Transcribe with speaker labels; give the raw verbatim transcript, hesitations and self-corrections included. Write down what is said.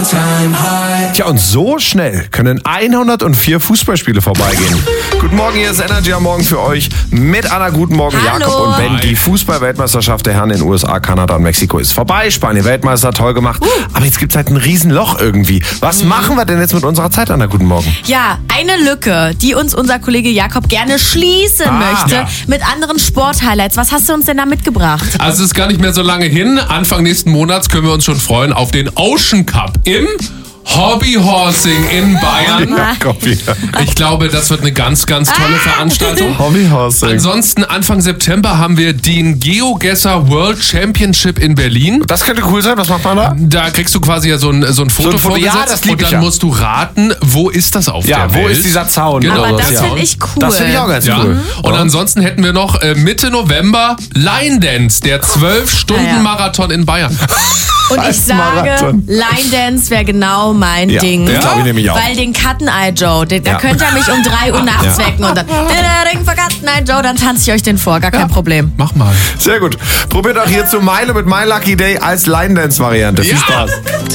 Speaker 1: Tja, und so schnell können hundertvier Fußballspiele vorbeigehen. Guten Morgen, hier ist Energy am Morgen für euch mit Anna. Guten Morgen,
Speaker 2: Hallo.
Speaker 1: Jakob und Ben. Die Fußball-Weltmeisterschaft der Herren in den U S A, Kanada und Mexiko ist vorbei. Spanien Weltmeister, toll gemacht. Uh. Aber jetzt gibt es halt ein Riesenloch irgendwie. Was mhm. machen wir denn jetzt mit unserer Zeit, Anna? Guten Morgen.
Speaker 2: Ja, eine Lücke, die uns unser Kollege Jakob gerne schließen
Speaker 1: ah,
Speaker 2: möchte
Speaker 3: ja.
Speaker 2: mit anderen Sporthighlights. Was hast du uns denn da mitgebracht?
Speaker 3: Also es ist gar nicht mehr so lange hin. Anfang nächsten Monats können wir uns schon freuen auf den Ocean Cup im Hobbyhorsing in Bayern. Ich glaube, das wird eine ganz, ganz tolle Veranstaltung.
Speaker 1: Hobbyhorsing.
Speaker 3: Ansonsten Anfang September haben wir den GeoGuessr World Championship in Berlin.
Speaker 1: Das könnte cool sein. Was macht man da?
Speaker 3: Da kriegst du quasi ja so ein, so ein Foto
Speaker 1: so ein Foto,
Speaker 3: vorgesetzt
Speaker 1: ja, das lieb
Speaker 3: und
Speaker 1: ich
Speaker 3: dann
Speaker 1: ja.
Speaker 3: musst du raten, wo ist das auf
Speaker 1: ja,
Speaker 3: der Welt.
Speaker 1: wo ist dieser Zaun?
Speaker 3: Genau,
Speaker 2: Aber das
Speaker 3: der
Speaker 2: finde
Speaker 3: Zaun.
Speaker 2: ich cool.
Speaker 1: Das finde ich auch ganz
Speaker 3: Ja.
Speaker 1: cool.
Speaker 3: Und ansonsten hätten wir noch äh, Mitte November Line Dance, der zwölf Stunden Marathon in Bayern.
Speaker 2: Und ich sage,
Speaker 1: Marathon.
Speaker 2: Line Dance wäre genau mein
Speaker 1: Ja,
Speaker 2: Ding.
Speaker 1: das glaube ich nämlich auch.
Speaker 2: Weil den Cut-Eye Joe, den,
Speaker 1: Ja.
Speaker 2: da könnt ihr mich um drei Uhr nachts
Speaker 1: Ja.
Speaker 2: wecken und dann der Ring für Cut-Eye Joe, dann tanze ich euch den vor, gar kein Problem.
Speaker 3: Mach mal.
Speaker 1: Sehr gut. Probiert auch hierzu Meile mit My Lucky Day als Line-Dance-Variante. Viel
Speaker 3: Ja.
Speaker 1: Spaß.